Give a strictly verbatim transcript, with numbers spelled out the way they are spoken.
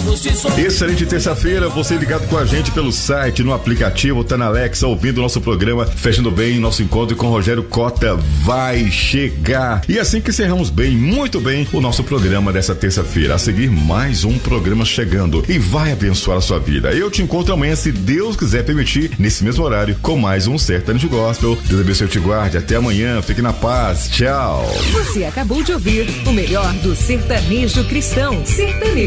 Excelente terça-feira, você ligado com a gente pelo site, no aplicativo, tá na Alexa, ouvindo o nosso programa, fechando bem nosso encontro com Rogério Cota vai chegar. E assim que encerramos bem, muito bem, o nosso programa dessa terça-feira. A seguir, mais um programa chegando e vai abençoar a sua vida. Eu te encontro amanhã, se Deus quiser permitir, nesse mesmo horário, com mais um Sertanejo Gospel. Deus abençoe, te guarde. Até amanhã, fique na paz. Tchau. Você acabou de ouvir o melhor do sertanejo cristão. Sertanejo.